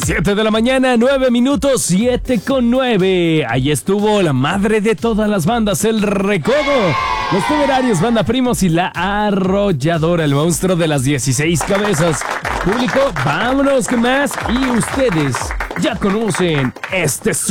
7 de la mañana, 9 minutos, 7:09. Ahí estuvo la madre de todas las bandas, El Recodo, Los Temerarios, Banda Primos y La Arrolladora, el monstruo de las 16 cabezas. Público, vámonos con más. Y ustedes ya conocen este